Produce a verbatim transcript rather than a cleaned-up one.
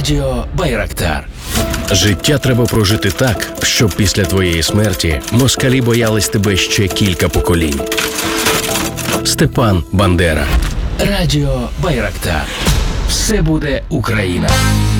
Радіо Байрактар. Життя треба прожити так, щоб після твоєї смерті москалі боялись тебе ще кілька поколінь. Степан Бандера. Радіо Байрактар. Все буде Україна.